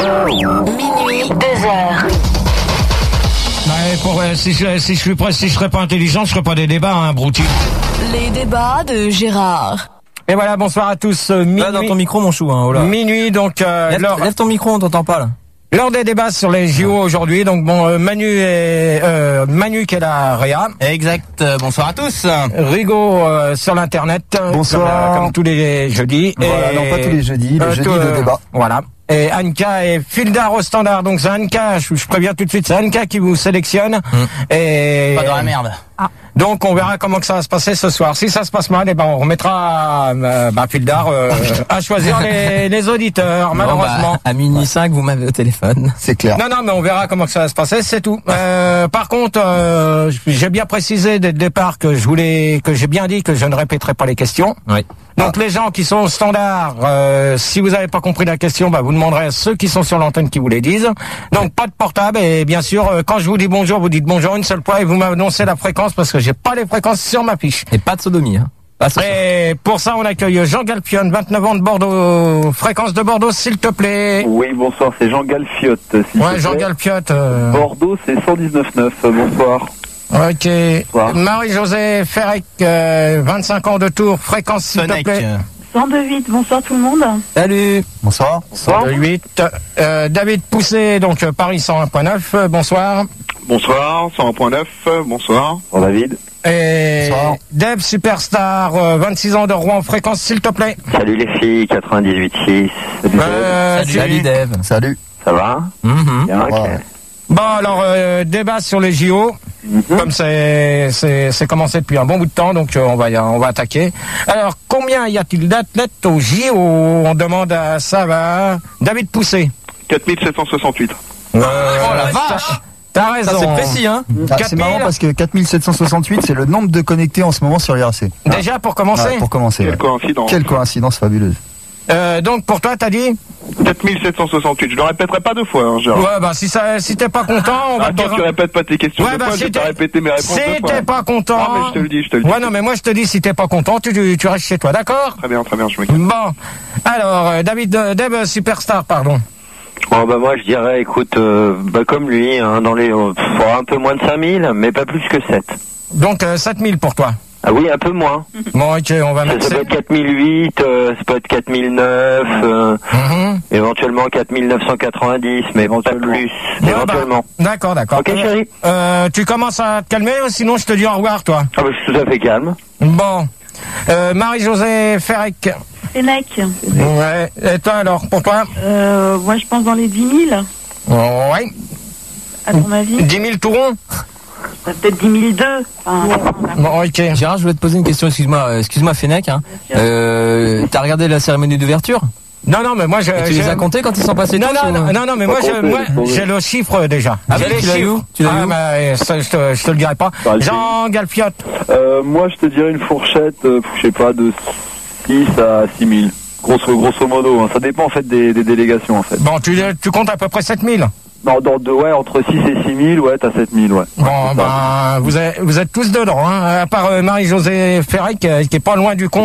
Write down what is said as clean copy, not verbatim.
Minuit, 2h. Si je serais pas intelligent, je ferais pas des débats, hein, brouti. Les débats de Gérard. Et voilà, bonsoir à tous. Minuit. Là, dans ton micro, mon chou, hein, oh là. Minuit, donc, lève ton micro, on t'entend pas, là. L'heure des débats sur les JO aujourd'hui, donc bon, Manu qui est la Réa. Exact, bonsoir à tous. Rigaud sur l'internet. Bonsoir. Comme tous les jeudis. Voilà, non pas tous les jeudis, le jeudi de débat. Voilà. Et Anka et Fildar au standard. Donc c'est Anka, je préviens tout de suite, c'est Anka qui vous sélectionne. Et Pas dans la merde. donc on verra comment que ça va se passer ce soir. Si ça se passe mal, on remettra Fildar à choisir les auditeurs, malheureusement. À minuit 5, vous m'avez au téléphone. C'est clair. Non, mais on verra comment que ça va se passer, c'est tout. Par contre, j'ai bien précisé dès le départ que j'ai bien dit que je ne répéterai pas les questions. Oui. Donc les gens qui sont au standard, si vous n'avez pas compris la question, vous demanderez à ceux qui sont sur l'antenne qui vous les disent. Donc pas de portable et bien sûr, quand je vous dis bonjour, vous dites bonjour une seule fois et vous m'annoncez la fréquence parce que j'ai pas les fréquences sur ma fiche. Et pas de sodomie, hein. Et pour ça, on accueille Jean Galpion, 29 ans de Bordeaux, fréquence de Bordeaux, s'il te plaît. Oui, bonsoir, c'est Jean Galfiotte. Ouais, Jean Galpion. Bordeaux, c'est 119.9, bonsoir. Ok. Bonsoir. Marie-Josée Ferrec, 25 ans de Tours, fréquence s'il te plaît. 102.8, bonsoir tout le monde. Salut. Bonsoir. 102.8. David Pousset, donc Paris 101.9, bonsoir. Bonsoir, 101.9, bonsoir. Bonsoir David. Et Bonsoir. Deb Superstar, 26 ans de Rouen, fréquence s'il te plaît. Salut les filles, 98.6. Salut Dave. Salut. Ça va? Bien, ok. Ouais. Bon alors, débat sur les JO. Comme c'est commencé depuis un bon bout de temps, donc on va attaquer. Alors, combien y a-t-il d'athlètes aux JO? On demande à ça va. David Pousset. 4768. Oh la vache. T'as raison. Ça c'est précis, hein. Ah, c'est 4000. marrant parce que 4768, c'est le nombre de connectés en ce moment sur l'IRC. Déjà pour commencer. Ouais, pour commencer. Quelle Ouais. coïncidence. Quelle coïncidence fabuleuse. Donc pour toi, t'as dit? 4768. Je le répéterai pas deux fois, hein, Gérard. Ouais, si t'es pas content, on va te Attends, dire. tu répètes pas tes questions Ouais, deux fois, je vais si pas répéter mes réponses deux si fois. t'es pas content. Non, mais je te le dis. Ouais, non, mais moi je te dis, si t'es pas content, tu restes chez toi, d'accord? Très bien, je me calme. Bon. Alors, Deb Superstar, pardon. Bon, moi je dirais, écoute, comme lui, hein, dans les un peu moins de 5000, mais pas plus que 7. Donc 7000 pour toi. Ah oui, un peu moins. Bon, ok, on va mettre Ça peut être 4008, ça peut être 4009, éventuellement 4990, mais pas plus, éventuellement. D'accord. Ok, chérie. Tu commences à te calmer, sinon je te dis au revoir, toi. Ah je suis tout à fait calme. Bon. Marie-Josée Ferrec. Fennec. Ouais. Et toi alors, pour toi? Moi je pense dans les 10 000, Ouais. à ton avis. 10 000 tout rond? Peut-être 10 002. Bon, ok. Gérard, je voulais te poser une question, excuse-moi Fennec, hein. T'as regardé la cérémonie d'ouverture? Non, mais moi je. Et tu les as comptés quand ils sont passés tous, ou... Non, mais moi j'ai le chiffre déjà. Ah J'ai oui, les tu l'as eu où? mais ça, je te le dirai pas. Jean Galfiotte. Moi, je te dirais une fourchette, je sais pas, de 6 à 6 000. Grosso modo, hein. Ça dépend en fait des délégations en fait. Bon, tu comptes à peu près 7000. Non, entre 6 et 6 000, ouais, t'as 7 000, ouais. Bon, vous êtes tous dedans, hein, à part Marie-Josée Ferrec qui est pas loin du compte.